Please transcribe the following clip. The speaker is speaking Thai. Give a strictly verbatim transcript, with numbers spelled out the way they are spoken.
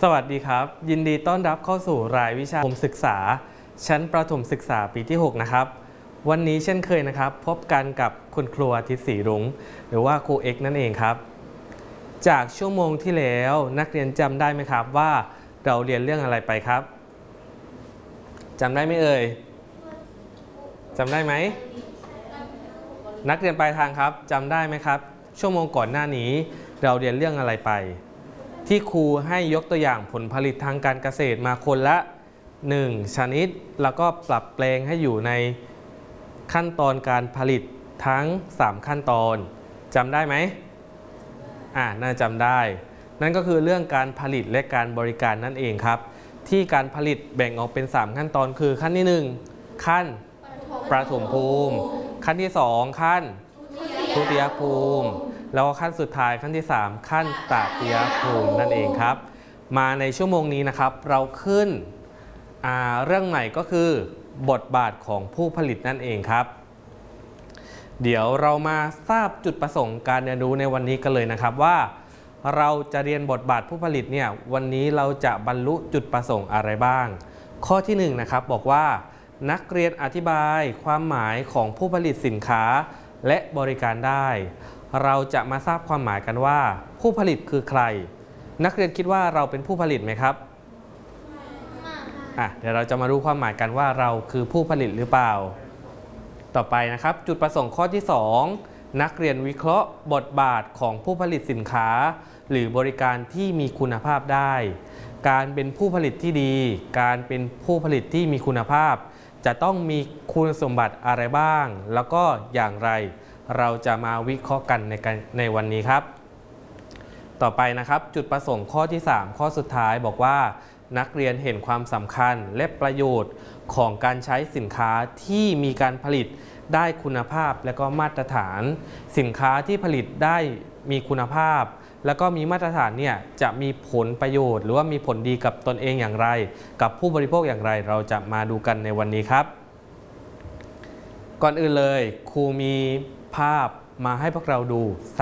สวัสดีครับยินดีต้อนรับเข้าสู่รายวิชาประถมศึกษาชั้นประถมศึกษาปีที่หกนะครับวันนี้เช่นเคยนะครับพบกันกับคุณครูอาทิตย์ศรีรุ้งหรือว่าครูเอ็กนั่นเองครับจากชั่วโมงที่แล้วนักเรียนจำได้ไหมครับว่าเราเรียนเรื่องอะไรไปครับจำได้ไหมเอ่ยจำได้ไหมนักเรียนปลายทางครับจำได้ไหมครับชั่วโมงก่อนหน้านี้เราเรียนเรื่องอะไรไปที่ครูให้ยกตัวอย่างผลผลิตทางการเกษตรมาคนละหนึ่งชนิดแล้วก็ปรับแปลงให้อยู่ในขั้นตอนการผลิตทั้งสามขั้นตอนจำได้ไหมอ่าน่าจำได้นั่นก็คือเรื่องการผลิตและการบริการนั่นเองครับที่การผลิตแบ่งออกเป็นสามขั้นตอนคือขั้นที่หนึ่งขั้นประถมภูมิขั้นที่สองขั้นทุติยภูมิแล้วขั้นสุดท้ายขั้นที่สามขั้นตติยภูมินั่นเองครับมาในชั่วโมงนี้นะครับเราขึ้นเรื่องใหม่ก็คือบทบาทของผู้ผลิตนั่นเองครับเดี๋ยวเรามาทราบจุดประสงค์การเรียนรู้ในวันนี้กันเลยนะครับว่าเราจะเรียนบทบาทผู้ผลิตเนี่ยวันนี้เราจะบรรลุจุดประสงค์อะไรบ้างข้อที่หนึ่งนะครับบอกว่านักเรียนอธิบายความหมายของผู้ผลิตสินค้าและบริการได้เราจะมาทราบความหมายกันว่าผู้ผลิตคือใครนักเรียนคิดว่าเราเป็นผู้ผลิตไหมครับอ่ะเดี๋ยวเราจะมารู้ความหมายกันว่าเราคือผู้ผลิตหรือเปล่าต่อไปนะครับจุดประสงค์ข้อที่สองนักเรียนวิเคราะห์บทบาทของผู้ผลิตสินค้าหรือบริการที่มีคุณภาพได้การเป็นผู้ผลิตที่ดีการเป็นผู้ผลิตที่มีคุณภาพจะต้องมีคุณสมบัติอะไรบ้างแล้วก็อย่างไรเราจะมาวิเคราะห์กันในในวันนี้ครับต่อไปนะครับจุดประสงค์ข้อที่สามข้อสุดท้ายบอกว่านักเรียนเห็นความสำคัญและประโยชน์ของการใช้สินค้าที่มีการผลิตได้คุณภาพและก็มาตรฐานสินค้าที่ผลิตได้มีคุณภาพแล้วก็มีมาตรฐานเนี่ยจะมีผลประโยชน์หรือว่ามีผลดีกับตนเองอย่างไรกับผู้บริโภคอย่างไรเราจะมาดูกันในวันนี้ครับก่อนอื่นเลยครูมีภาพมาให้พวกเราดู